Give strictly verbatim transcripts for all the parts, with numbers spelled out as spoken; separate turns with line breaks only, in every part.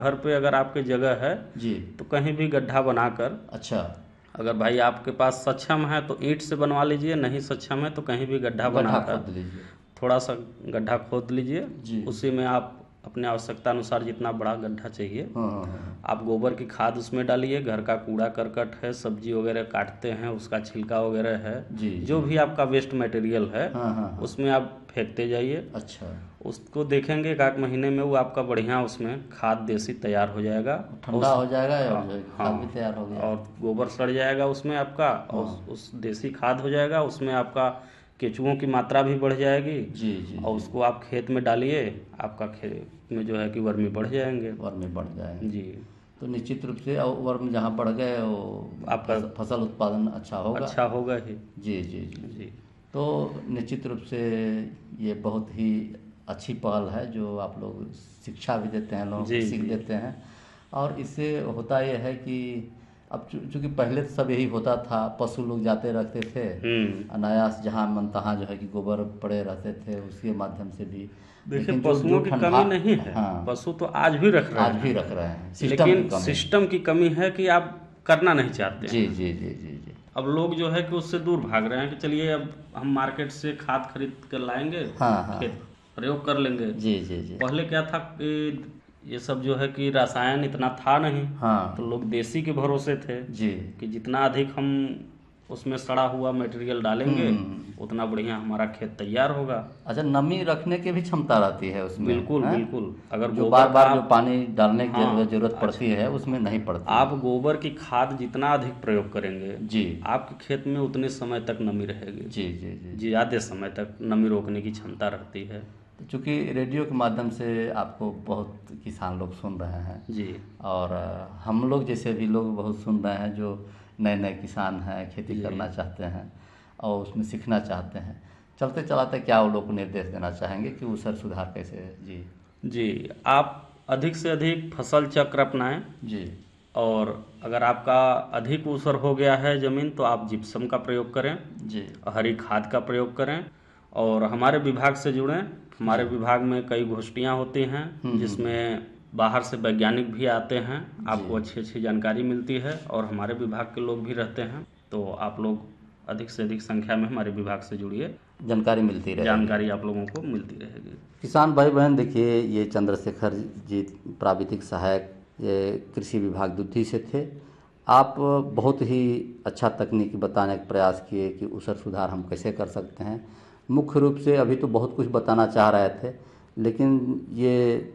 घर पे अगर आपके जगह है
जी।
तो कहीं भी गड्ढा बनाकर,
अच्छा।
अगर भाई आपके पास सक्षम है तो ईंट से बनवा लीजिए, नहीं सक्षम है तो कहीं भी गड्ढा
गड्ढा
बनाकर
खोद लीजिए।
थोड़ा सा गड्ढा खोद लीजिए।
जी।
उसी में आप अपने आवश्यकता अनुसार जितना बड़ा गड्ढा चाहिए
हाँ हाँ हाँ।
आप गोबर की खाद उसमें डालिए। घर का कूड़ा करकट है, सब्जी वगैरह काटते हैं उसका छिलका वगैरह है,
जी
जो
जी।
भी आपका वेस्ट मटेरियल है
हाँ हाँ हाँ।
उसमें आप फेंकते जाइए।
अच्छा।
उसको देखेंगे एक आध महीने में वो आपका बढ़िया उसमें खाद देसी तैयार हो जाएगा।
ठंडा
उस
हो जाएगा और
हाँ
जो है खाद भी
हाँ,
तैयार हो गया।
और गोबर सड़ जाएगा उसमें आपका, और
हाँ।
उस, उस देसी खाद हो जाएगा। उसमें आपका केचुओं की मात्रा भी बढ़ जाएगी।
जी जी
और
जी।
उसको आप खेत में डालिए, आपका खेत में जो है कि वर्मी बढ़ जाएंगे।
वर्मी बढ़ जाएगा
जी।
तो निश्चित रूप से और वर्म जहाँ बढ़ गए वो
आपका
फस- फसल उत्पादन अच्छा होगा।
अच्छा होगा ही।
जी जी जी।
जी
तो निश्चित रूप से ये बहुत ही अच्छी पहल है जो आप लोग शिक्षा भी देते हैं, लोगों को
जी
सीख
जी
देते हैं। और इससे होता ये है कि अब चूँ- चूँकि पहले तो सब यही होता था, पशु लोग जाते रहते थे
हम्म
अनायास, जहाँ मन तहाँ जो है कि गोबर पड़े रहते थे, उसके माध्यम से भी।
देखिए
लेकिन जो जो
पशुओं की
ठंडा,
कमी नहीं है,
हाँ,
पशु तो आज भी रख रहे
आज भी
हैं,
रख रहे हैं, सिस्टम की
लेकिन
कमी।
सिस्टम की कमी है कि आप करना नहीं चाहते
जी
हैं।
जी जी जी जी।
अब लोग जो है कि उससे दूर भाग रहे हैं कि चलिए अब हम मार्केट से खाद खरीद कर लाएंगे,
हाँ हाँ।
खेत प्रयोग कर लेंगे।
जी जी जी।
पहले क्या था कि ये सब जो है कि रसायन इतना था नहीं,
हाँ।
तो लोग देसी के भरोसे थे
जी।
कि जितना अधिक हम उसमें सड़ा हुआ मटेरियल डालेंगे
हम्म।
उतना बढ़िया हमारा खेत तैयार होगा।
अच्छा, नमी रखने की भी क्षमता रहती है उसमें,
बिल्कुल
हैं?
बिल्कुल। अगर
जो
गोबर
बार
का
बार जो
आप
पानी डालने की
हाँ
जरूरत
अच्छा,
पड़ती है उसमें नहीं पड़ती
आप
है।
गोबर की खाद जितना अधिक प्रयोग करेंगे
जी
आपके खेत में उतने समय तक नमी रहेगी।
जी जी जी।
जी ज़्यादा समय तक नमी रोकने की क्षमता रखती है।
तो चूँकि रेडियो के माध्यम से आपको बहुत किसान लोग सुन रहे हैं,
जी
और अ, हम लोग जैसे भी लोग बहुत सुन रहे हैं जो नए नए किसान हैं, खेती
जी
करना चाहते हैं और उसमें सीखना चाहते हैं, चलते चलाते क्या वो लोग को निर्देश देना चाहेंगे कि ऊसर सुधार कैसे है? जी
जी आप अधिक से अधिक फसल चक्र अपनाएं।
जी
और अगर आपका अधिक ऊसर हो गया है ज़मीन तो आप जिप्सम का प्रयोग करें,
जी
हरी खाद का प्रयोग करें। और हमारे विभाग से जुड़ें। हमारे विभाग में कई गोष्ठियाँ होती हैं जिसमें बाहर से वैज्ञानिक भी आते हैं, आपको अच्छी अच्छी जानकारी मिलती है और हमारे विभाग के लोग भी रहते हैं। तो आप लोग अधिक से अधिक संख्या में हमारे विभाग से जुड़िए,
जानकारी मिलती रहेगी।
जानकारी आप लोगों को मिलती रहेगी।
किसान भाई बहन, देखिए ये चंद्रशेखर जी प्राविधिक सहायक ये कृषि विभाग दुद्धि से थे। आप बहुत ही अच्छा तकनीकी बताने का प्रयास किए कि ऊसर सुधार हम कैसे कर सकते हैं। मुख्य रूप से अभी तो बहुत कुछ बताना चाह रहे थे, लेकिन ये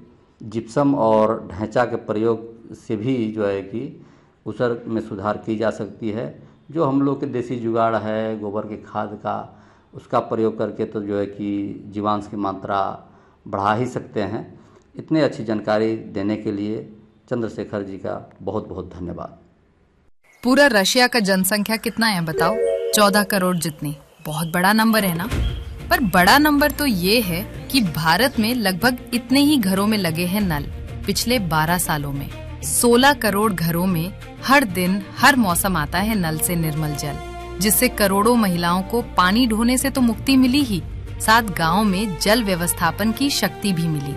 जिप्सम और ढैंचा के प्रयोग से भी जो है कि ऊसर में सुधार की जा सकती है। जो हम लोग के देसी जुगाड़ है गोबर के खाद का, उसका प्रयोग करके तो जो है कि जीवांश की मात्रा बढ़ा ही सकते हैं। इतनी अच्छी जानकारी देने के लिए चंद्रशेखर जी का बहुत बहुत धन्यवाद।
पूरा रशिया का जनसंख्या कितना है बताओ? चौदह करोड़ जितनी। बहुत बड़ा नंबर है ना? पर बड़ा नंबर तो ये है कि भारत में लगभग इतने ही घरों में लगे हैं नल। पिछले बारह सालों में सोलह करोड़ घरों में हर दिन हर मौसम आता है नल से निर्मल जल, जिससे करोड़ों महिलाओं को पानी ढोने से तो मुक्ति मिली ही, साथ गांव में जल व्यवस्थापन की शक्ति भी मिली।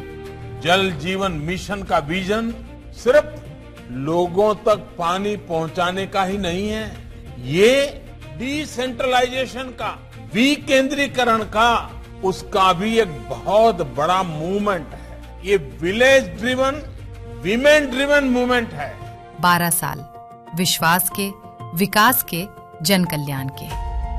जल जीवन मिशन का विजन सिर्फ लोगों तक पानी पहुंचाने का ही नहीं है, ये डिसेंट्रलाइजेशन का, विकेंद्रीकरण का, उसका भी एक बहुत बड़ा मूवमेंट है। ये village driven, women driven movement है।
बारह साल विश्वास के, विकास के, जन कल्याण के।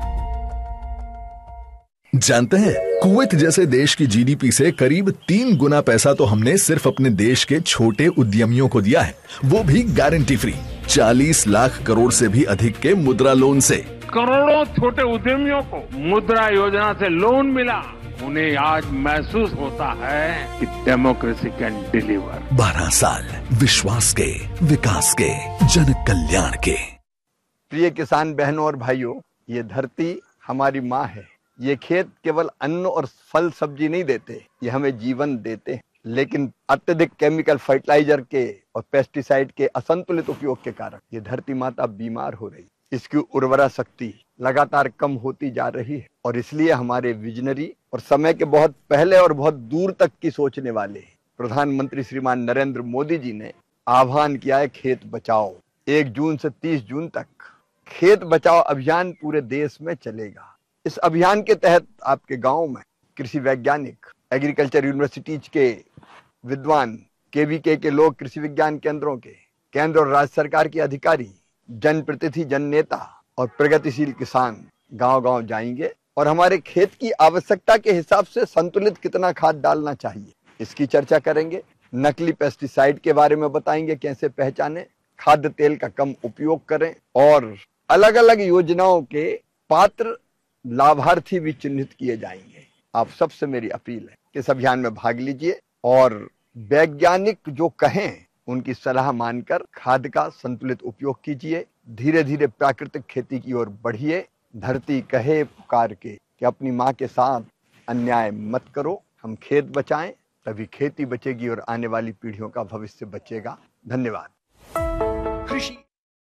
जानते हैं, कुवैत जैसे देश की जीडीपी से करीब तीन गुना पैसा तो हमने सिर्फ अपने देश के छोटे उद्यमियों को दिया है, वो भी गारंटी फ्री। चालीस लाख करोड़ से भी अधिक के मुद्रा लोन से
करोड़ों छोटे उद्यमियों को मुद्रा योजना से लोन मिला। उन्हें आज महसूस होता है कि डेमोक्रेसी कैन डिलीवर।
बारह साल विश्वास के, विकास के, जन कल्याण के।
प्रिय किसान बहनों और भाइयों, ये धरती हमारी माँ है। ये खेत केवल अन्न और फल सब्जी नहीं देते, ये हमें जीवन देते हैं। लेकिन अत्यधिक केमिकल फर्टिलाइजर के और पेस्टिसाइड के असंतुलित उपयोग के कारण ये धरती माता बीमार हो रही, इसकी उर्वरा शक्ति लगातार कम होती जा रही है। और इसलिए हमारे विजनरी और समय के बहुत पहले और बहुत दूर तक की सोचने वाले प्रधानमंत्री श्रीमान नरेंद्र मोदी जी ने आह्वान किया है खेत बचाओ। एक जून से तीस जून तक खेत बचाओ अभियान पूरे देश में चलेगा। इस अभियान के तहत आपके गांव में कृषि वैज्ञानिक, एग्रीकल्चर यूनिवर्सिटीज के विद्वान, केवीके के लोग, कृषि विज्ञान केंद्रों के, केंद्र और राज्य सरकार के अधिकारी, जनप्रतिनिधि, जन नेता और प्रगतिशील किसान गांव गांव जाएंगे और हमारे खेत की आवश्यकता के हिसाब से संतुलित कितना खाद डालना चाहिए इसकी चर्चा करेंगे। नकली पेस्टिसाइड के बारे में बताएंगे, कैसे पहचानें, खाद्य तेल का कम उपयोग करें और अलग अलग योजनाओं के पात्र लाभार्थी भी चिन्हित किए जाएंगे। आप सबसे मेरी अपील है कि इस अभियान में भाग लीजिए और वैज्ञानिक जो कहें उनकी सलाह मानकर खाद का संतुलित उपयोग कीजिए। धीरे धीरे प्राकृतिक खेती की ओर बढ़िए। धरती कहे पुकार के कि अपनी माँ के साथ अन्याय मत करो। हम खेत बचाएं, तभी खेती बचेगी और आने वाली पीढ़ियों का भविष्य बचेगा। धन्यवाद।
कृषि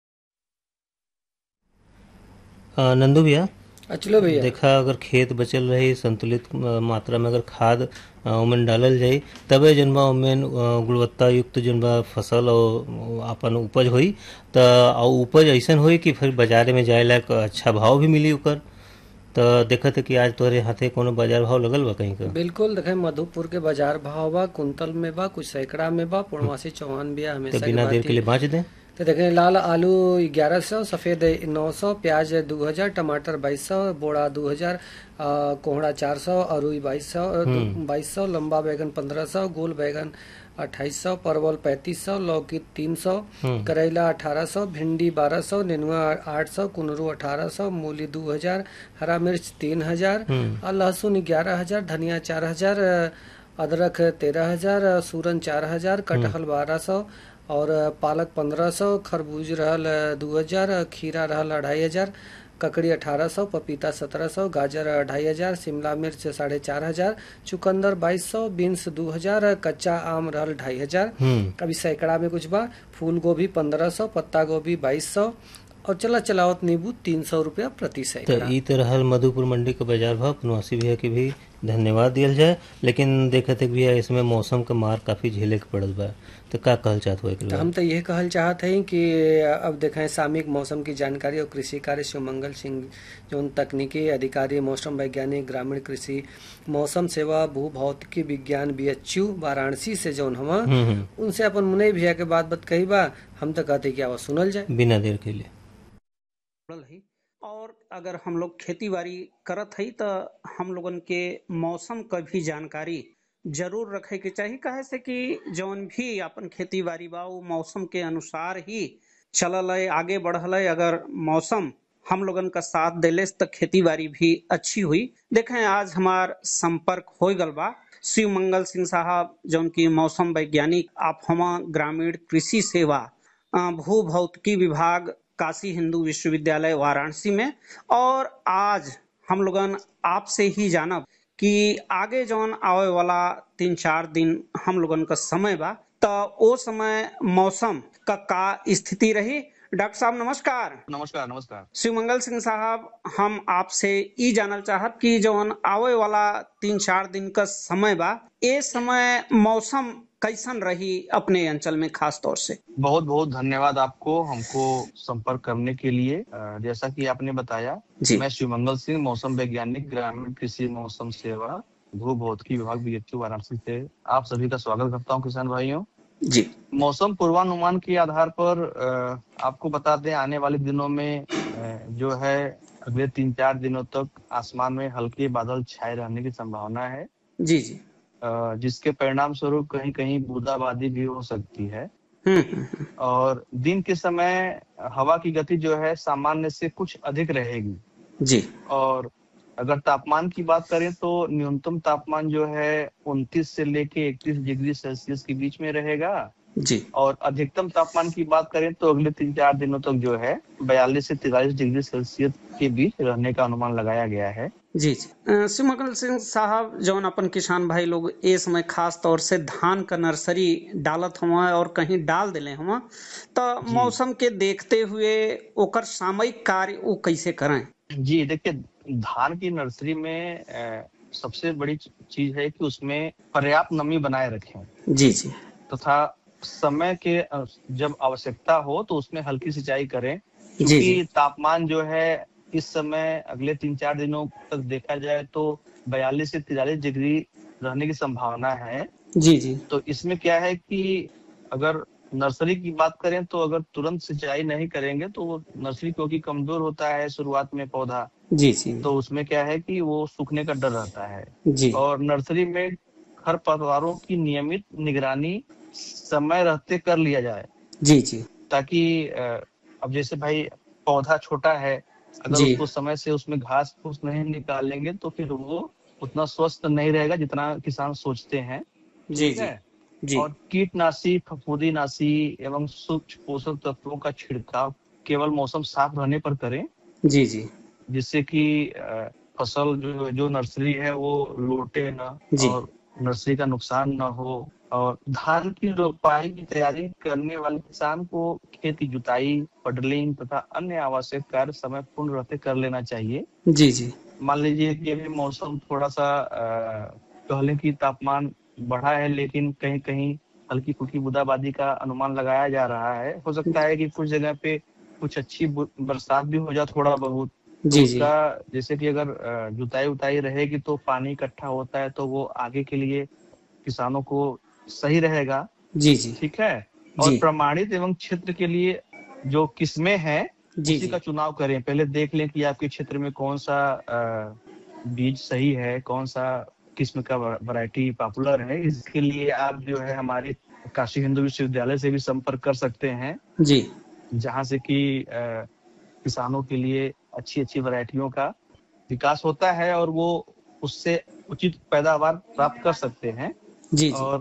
नंदू भैया,
चलो भैया,
देखा अगर खेत बचल रही, संतुलित मात्रा में अगर खाद उमें डालल जाई, तबे जन बा उमें गुणवत्ता युक्त जन बा फसल और अपन उपज होई। त उपज ऐसन होई कि फिर बाजार में जाए लायक अच्छा भाव भी मिली ओकर। तो देखा थे कि आज तोरे हाथे कोनो बाजार भाव लगल बा कहीं का?
बिल्कुल, देखे मधुपुर के बाजार भाव बा, कुंतल में बा, कुछ सैकड़ा में बा, पूर्णवासी चौहान भी हमेशा
बिना देर के लिए बाँच दें।
तो देखें, लाल आलू ग्यारह सौ, सफ़ेद नौ सौ, प्याज दो हज़ार, टमाटर बाईस सौ, बोड़ा दो हज़ार, कोहड़ा चार सौ, अरुई बाईस सौ बाईस सौ, लंबा बैगन पंद्रह सौ, गोल बैगन अट्ठाईस सौ, परवल पैंतीस सौ, लौकी तीन सौ, करेला अठारह सौ, भिंडी बारह सौ, नेनुआ आठ सौ, कुनरू अठारह सौ, मूली दो हज़ार, हरा मिर्च तीन हज़ार, और लहसुन ग्यारह हज़ार, धनिया चार हज़ार, अदरक तेरह हज़ार, सूरन चार हज़ार, कटहल बारह सौ और पालक पंद्रह सौ, खरबूज रहल दो हज़ार, खीरा रहल अढ़ाई हज़ार, ककड़ी अठारह सौ, पपीता सत्रह सौ, गाजर अढ़ाई हज़ार, शिमला मिर्च साढ़े चार हज़ार, चुकंदर बाईस सौ, बीन्स दो हज़ार, कच्चा आम रहल ढाई हज़ार, कभी सैकड़ा में कुछ बा, फूल गोभी पंद्रह सौ, पत्ता गोभी बाईस सौ और चला चलावत नींबू तीन सौ रुपया प्रति सैकड़ा।
तो ई तरह मधुपुर मंडी का बाजार भाव पुनवासी भैया के भी धन्यवाद दिया जाए। लेकिन देखते भैया इसमें मौसम का मार काफी झेले के पड़ल बा, तो का कहल चाहत हो?
तो हम तो यह कहल चाहते हैं कि अब देखें सामयिक मौसम की जानकारी और कृषि कार्य शिवमंगल सिंह जो तकनीकी अधिकारी, मौसम वैज्ञानिक, ग्रामीण कृषि मौसम सेवा, भू भौतिकी विज्ञान बी एच यू वाराणसी से जौन हम उनसे अपन मुनई भैया के बात बात कही बा, हम तो कहते कि आवाज सुनल जाए
बिना देर के लिए।
और अगर हम लोग खेती बाड़ी करत हई तो हम लोगन के मौसम का भी जानकारी जरूर रखे के चाहिए। कहे से कि जौन भी अपन खेती बाड़ी बा वो मौसम के अनुसार ही चलल है, आगे बढ़ल है। अगर मौसम हम लोगन का साथ देले तो खेती बाड़ी भी अच्छी हुई। देखें आज हमार संपर्क हो गल बा शिवमंगल सिंह साहब जौन की मौसम वैज्ञानिक, आप हम ग्रामीण कृषि सेवा भू भौतिकी विभाग काशी हिंदू विश्वविद्यालय वाराणसी में। और आज हम लोगन आपसे ही जानब कि आगे जौन आवे वाला तीन चार दिन हम लोगन का समय बा, तो वो समय मौसम का का स्थिति रही। डॉक्टर साहब नमस्कार।
नमस्कार नमस्कार।
शिवमंगल सिंह साहब, हम आपसे ई जानल चाहत कि जौन आवे वाला तीन चार दिन का समय बा, ये समय मौसम कैसन रही अपने अंचल में खास तौर से?
बहुत बहुत धन्यवाद आपको हमको संपर्क करने के लिए। जैसा कि आपने बताया, मैं शिवमंगल सिंह, मौसम वैज्ञानिक, ग्रामीण कृषि मौसम सेवा भू भौतिकी विभाग बी एच यू वाराणसी से आप सभी का स्वागत करता हूं। किसान भाइयों
जी,
मौसम पूर्वानुमान के आधार पर आपको बता दें, आने वाले दिनों में जो है अगले तीन चार दिनों तक आसमान में हल्के बादल छाए रहने की संभावना है।
जी जी,
जिसके परिणाम स्वरूप कहीं कहीं बूंदाबांदी भी हो सकती है। और दिन के समय हवा की गति जो है सामान्य से कुछ अधिक रहेगी
जी।
और अगर तापमान की बात करें तो न्यूनतम तापमान जो है उनतीस से लेके इकतीस डिग्री सेल्सियस के बीच में रहेगा
जी। और
अधिकतम तापमान की बात करें तो अगले तीन चार दिनों तक जो है बयालीस से तिरालीस डिग्री सेल्सियस के बीच रहने का अनुमान लगाया गया है।
जी जी। शिवमंगल सिंह साहब, जौन अपन किसान भाई लोग इस समय खास तौर से धान का नर्सरी डालत हुआ और कहीं डाल दिले हुआ, तो मौसम के देखते हुए ओकर सामयिक कार्य वो कैसे करें?
जी देखिए, धान की नर्सरी में ए, सबसे बड़ी चीज है कि उसमें पर्याप्त नमी बनाए रखें।
जी जी।
तथा समय के जब आवश्यकता हो तो उसमें हल्की सिंचाई करें, क्योंकि तापमान जो है इस समय अगले तीन चार दिनों तक देखा जाए तो बयालीस से तिरालीस डिग्री रहने की संभावना है।
जी जी।
तो इसमें क्या है कि अगर नर्सरी की बात करें तो अगर तुरंत सिंचाई नहीं करेंगे तो वो नर्सरी क्योंकि कमजोर होता है शुरुआत में पौधा,
जी जी,
तो उसमें क्या है कि वो सूखने का डर रहता है
जी।
और नर्सरी में खरपतवारों की नियमित निगरानी समय रहते कर लिया जाए।
जी जी।
ताकि अब जैसे भाई पौधा छोटा है, अगर उसको समय से उसमें घास फूस नहीं निकालेंगे तो फिर वो उतना स्वस्थ नहीं रहेगा जितना किसान सोचते हैं।
जी जी,
जी। और कीटनाशी, फफूंदीनाशी एवं सूक्ष्म पोषक तत्वों का छिड़काव केवल मौसम साफ रहने पर करें।
जी जी,
जिससे कि फसल जो जो नर्सरी है वो लौटे ना और नर्सरी का नुकसान ना हो। और धान की रोपाई की तैयारी करने वाले किसान को खेत की जुताई, पडलिंग तथा अन्य आवश्यक कार्य समय पूर्ण रहते कर लेना चाहिए।
जी जी।
मान लीजिए कि अभी मौसम थोड़ा सा पहले की तापमान बढ़ा है, लेकिन कहीं कहीं हल्की फुल्की बूंदाबांदी का अनुमान लगाया जा रहा है। हो सकता है कि कुछ जगह पे कुछ अच्छी बरसात भी हो जाए थोड़ा बहुत।
जी
तो उसका जैसे कि अगर जुताई उताई रहेगी तो पानी इकट्ठा होता है तो वो आगे के लिए किसानों को सही रहेगा।
जी जी,
ठीक है। और प्रमाणित एवं क्षेत्र के लिए जो किस्में हैं उसी का चुनाव करें। पहले देख लें कि आपके क्षेत्र में कौन सा बीज सही है, कौन सा किस्म का वैरायटी पॉपुलर है। इसके लिए आप जो है हमारे काशी हिंदू विश्वविद्यालय से भी संपर्क कर सकते हैं
जी,
जहाँ से कि किसानों के लिए अच्छी अच्छी वैरायटियों का विकास होता है और वो उससे उचित पैदावार प्राप्त कर सकते हैं।
जी,
और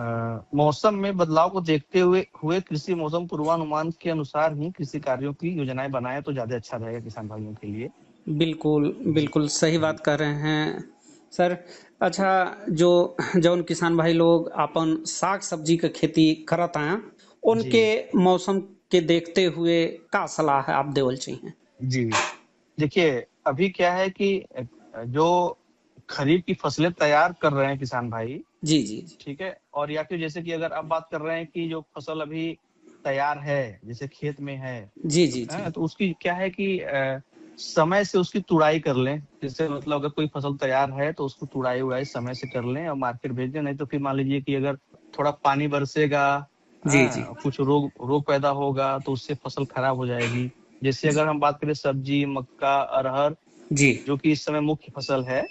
मौसम में बदलाव को देखते हुए हुए कृषि मौसम पूर्वानुमान के अनुसार ही कृषि कार्यों की योजनाएं बनाए तो ज्यादा अच्छा रहेगा किसान भाइयों के लिए।
बिल्कुल बिल्कुल सही बात कर रहे हैं सर। अच्छा, जो जौन किसान भाई लोग अपन साग सब्जी का खेती करत हैं उनके मौसम के देखते हुए का सलाह है आप देवल चाहिए?
जी देखिए, अभी क्या है कि जो खरीफ की फसलें तैयार कर रहे हैं किसान भाई,
जी जी,
ठीक है, और या फिर जैसे कि अगर आप बात कर रहे हैं कि जो फसल अभी तैयार है जैसे खेत में है,
जी जी, जी।
तो उसकी क्या है कि आ, समय से उसकी तुड़ाई कर लें। जैसे मतलब अगर कोई फसल तैयार है तो उसको तुड़ाई उड़ाई समय से कर लें और मार्केट भेज दें। नहीं तो फिर मान लीजिए कि अगर थोड़ा पानी बरसेगा,
जी जी,
कुछ रोग रोग पैदा होगा तो उससे फसल खराब हो जाएगी। जैसे अगर हम बात करें सब्जी, मक्का, अरहर,
जी,
जो कि इस समय मुख्य फसल है,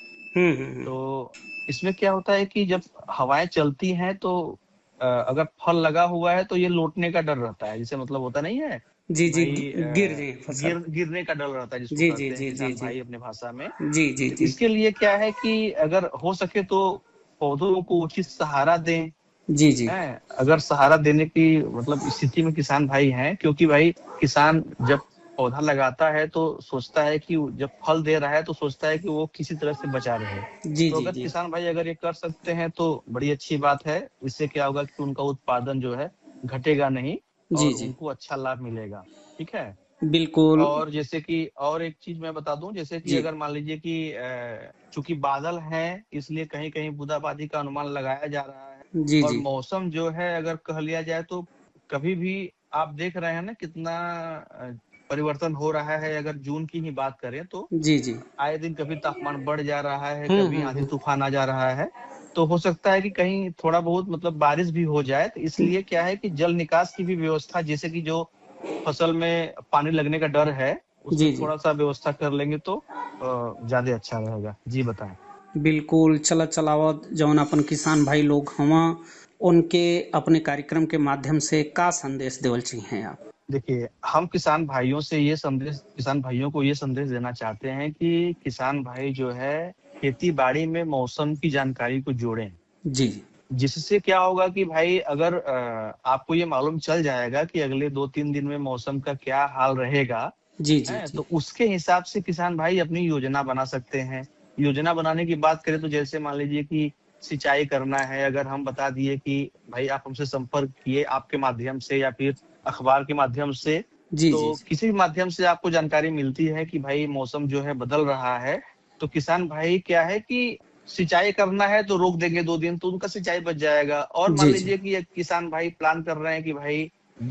तो इसमें क्या होता है कि जब हवाएं चलती हैं तो अगर फल लगा हुआ है तो ये लौटने का डर रहता है। जैसे मतलब होता नहीं है,
जी जी, गिर
गिर गिरने का डर रहता है जिसको
जी,
कहते
जी,
हैं किसान
जी,
भाई अपने भाषा में।
जी जी, जी।
इसके लिए क्या है कि अगर हो सके तो पौधों को उचित सहारा दें।
जी जी,
है, अगर सहारा देने की मतलब स्थिति में किसान भाई हैं, क्योंकि भाई किसान जब पौधा लगाता है तो सोचता है कि जब फल दे रहा है तो सोचता है कि वो किसी तरह से बचा रहे।
जी
तो
जी,
अगर
जी।
किसान भाई अगर ये कर सकते हैं तो बड़ी अच्छी बात है। इससे क्या होगा कि उनका उत्पादन जो है घटेगा नहीं और
जी जी,
उनको अच्छा लाभ मिलेगा। ठीक है,
बिल्कुल।
और जैसे कि और एक चीज मैं बता दूं, जैसे कि अगर मान लीजिए कि चूंकि बादल हैं इसलिए कहीं कहीं बूंदाबांदी का अनुमान लगाया जा रहा है।
जी
और
जी,
मौसम जो है अगर कह लिया जाए तो कभी भी आप देख रहे हैं ना कितना परिवर्तन हो रहा है। अगर जून की ही बात करें तो
जी जी,
आए दिन कभी तापमान बढ़ जा रहा है, कभी आंधी तूफान आ जा रहा है। तो हो सकता है कि कहीं थोड़ा बहुत मतलब बारिश भी हो जाए। तो इसलिए क्या है कि जल निकास की भी व्यवस्था, जैसे कि जो फसल में पानी लगने का डर है उसमें थोड़ा सा व्यवस्था कर लेंगे तो ज्यादा अच्छा रहेगा। जी बताएं।
बिल्कुल, चला चलावत जौन अपन किसान भाई लोग हवा उनके अपने कार्यक्रम के माध्यम से का संदेश देवल चाहिए आप?
देखिए, हम किसान भाइयों से ये संदेश किसान भाइयों को ये संदेश देना चाहते हैं कि किसान भाई जो है खेती बाड़ी में मौसम की जानकारी को जोड़ें।
जी,
जिससे क्या होगा कि भाई अगर आपको ये मालूम चल जाएगा कि अगले दो तीन दिन में मौसम का क्या हाल रहेगा,
जी जी,
है,
जी।
तो उसके हिसाब से किसान भाई अपनी योजना बना सकते हैं। योजना बनाने की बात करें तो जैसे मान लीजिए कि सिंचाई करना है, अगर हम बता दिए कि भाई आप हमसे संपर्क किए आपके माध्यम से या फिर अखबार के माध्यम से,
जी,
तो
जी,
किसी भी माध्यम से आपको जानकारी मिलती है कि भाई मौसम जो है बदल रहा है, तो किसान भाई क्या है कि सिंचाई करना है तो रोक देंगे दो दिन, तो उनका सिंचाई बच जाएगा। और मान
जी जी
लीजिए कि एक किसान भाई प्लान कर रहे हैं कि भाई